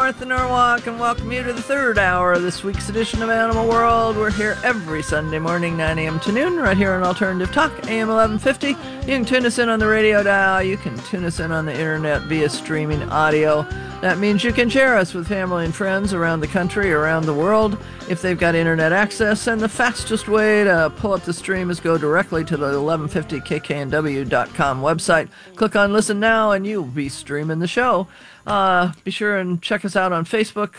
Martha Norwalk, and welcome you to the third hour of this week's edition of Animal World. We're here every Sunday morning, 9 a.m. to noon, right here on Alternative Talk, AM 1150. You can tune us in on the radio dial. You can tune us in on the internet via streaming audio. That means you can share us with family and friends around the country, around the world, if they've got internet access. And the fastest way to pull up the stream is go directly to the 1150kknw.com website. Click on Listen Now, and you'll be streaming the show. Be sure and check us out on Facebook.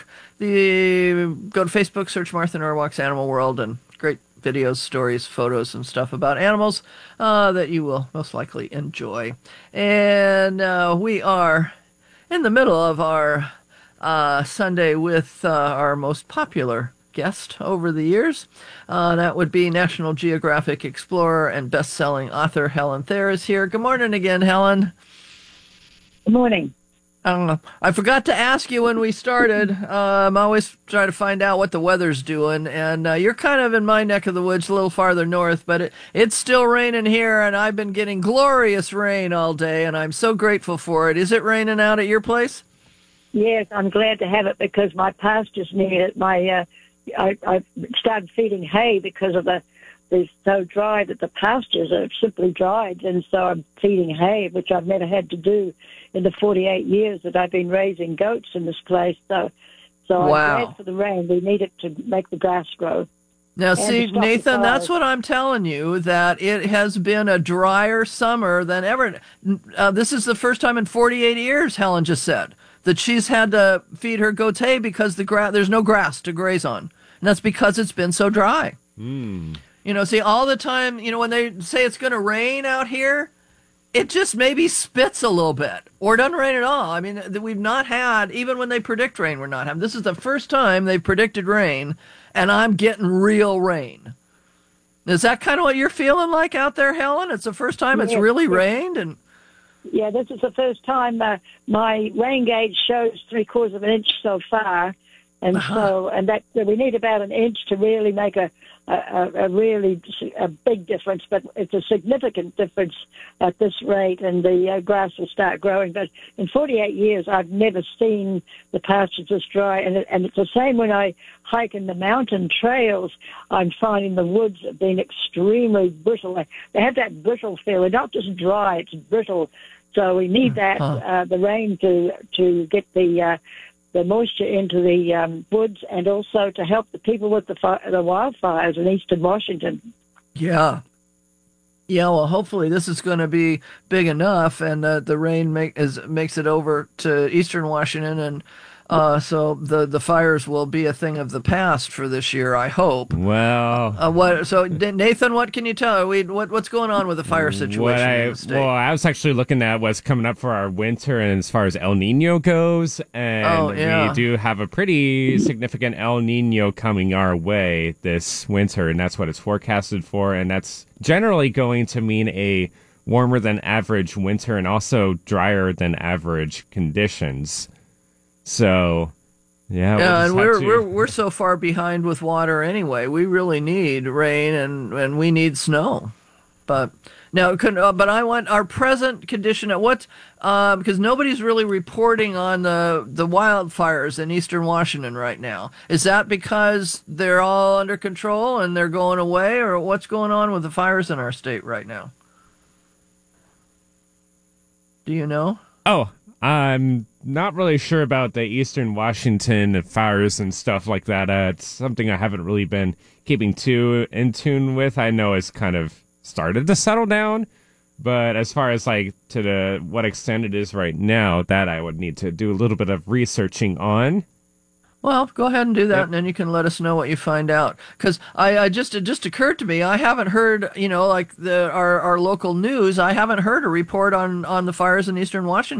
Go to Facebook, search Martha Norwalk's Animal World, and great videos, stories, photos, and stuff about animals that you will most likely enjoy. And we are in the middle of our Sunday with our most popular guest over the years. That would be National Geographic explorer and best-selling author Helen Thayer is here. Good morning again, Helen. Good morning. I forgot to ask you when we started. I'm always trying to find out what the weather's doing, and you're kind of in my neck of the woods, a little farther north, but it's still raining here, and I've been getting glorious rain all day, and I'm so grateful for it. Is it raining out at your place? Yes, I'm glad to have it because my pastures need it. I started feeding hay because of they're so dry that the pastures are simply dried, and so I'm feeding hay, which I've never had to do in the 48 years that I've been raising goats in this place. So I'm glad for the rain. We need it to make the grass grow. Now, see, Nathan, that's what I'm telling you, that it has been a drier summer than ever. This is the first time in 48 years, Helen just said, that she's had to feed her goats hay because there's no grass to graze on. And that's because it's been so dry. Mm. You know, see, all the time, you know, when they say it's going to rain out here, it just maybe spits a little bit or doesn't rain at all. I mean, we've not had, even when they predict rain, we're not having. This is the first time they've predicted rain, and I'm getting real rain. Is that kind of what you're feeling like out there, Helen? It's the first time it's really rained? And yeah, this is the first time my rain gauge shows 3/4 of an inch so far. And that we need about an inch to really make a big difference, but it's a significant difference at this rate, and the grass will start growing. But in 48 years, I've never seen the pastures this dry, and it's the same when I hike in the mountain trails. I'm finding the woods have been extremely brittle. They have that brittle feel. They're not just dry; it's brittle. So we need that the rain to get the moisture into the woods, and also to help the people with the wildfires in eastern Washington. Yeah, well, hopefully this is going to be big enough, and the rain makes it over to eastern Washington, and so the fires will be a thing of the past for this year, I hope. Well, So Nathan, what can you tell? What's going on with the fire situation in the state? Well, I was actually looking at what's coming up for our winter, and as far as El Nino goes, and we do have a pretty significant El Nino coming our way this winter, and that's what it's forecasted for, and that's generally going to mean a warmer than average winter and also drier than average conditions. So, and we're so far behind with water anyway. We really need rain and we need snow. But now, but I want our present condition at what? Because nobody's really reporting on the wildfires in eastern Washington right now. Is that because they're all under control and they're going away, or what's going on with the fires in our state right now? Do you know? Oh, I'm not really sure about the eastern Washington fires and stuff like that. It's something I haven't really been keeping too in tune with. I know it's kind of started to settle down, but as far as like to what extent it is right now, that I would need to do a little bit of researching on. Well, go ahead and do that, and then you can let us know what you find out. Because it just occurred to me, I haven't heard, like our local news, I haven't heard a report on the fires in eastern Washington.